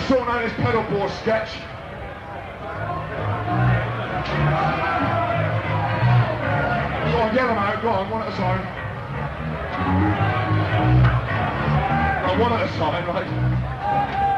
sort known as pedal board sketch. Go on, yell them out, go on, one at a time. Right, one at a time, right?